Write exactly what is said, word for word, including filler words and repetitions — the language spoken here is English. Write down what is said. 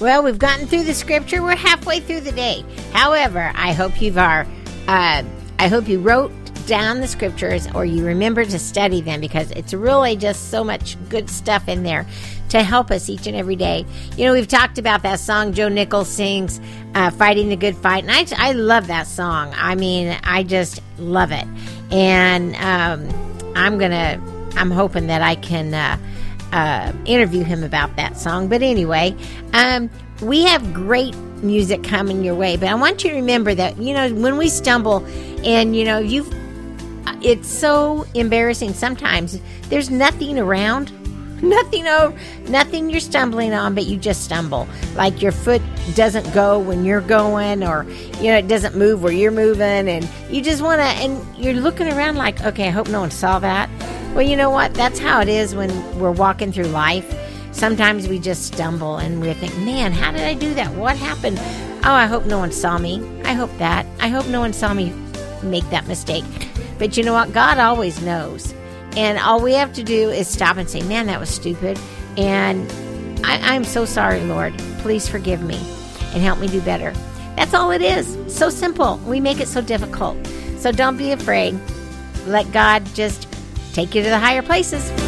Well, we've gotten through the scripture. We're halfway through the day. However, I hope you've are, uh, I hope you wrote down the scriptures or you remember to study them, because it's really just so much good stuff in there to help us each and every day. You know, we've talked about that song Joe Nichols sings, uh, Fighting the Good Fight, and I, I love that song. I mean, I just love it. And um, I'm going to, I'm hoping that I can uh, uh, interview him about that song. But anyway, um, we have great music coming your way. But I want you to remember that, you know, when we stumble and, you know, you've, it's so embarrassing sometimes. There's nothing around. Nothing over, nothing you're stumbling on, but you just stumble. Like your foot doesn't go when you're going, or, you know, it doesn't move where you're moving, and you just want to, and you're looking around like, okay, I hope no one saw that. Well, you know what? That's how it is when we're walking through life. Sometimes we just stumble and we think, man, how did I do that? What happened? Oh, I hope no one saw me. I hope that. I hope no one saw me make that mistake. But you know what? God always knows. And all we have to do is stop and say, man, that was stupid. And I, I'm so sorry, Lord. Please forgive me and help me do better. That's all it is. So simple. We make it so difficult. So don't be afraid. Let God just take you to the higher places.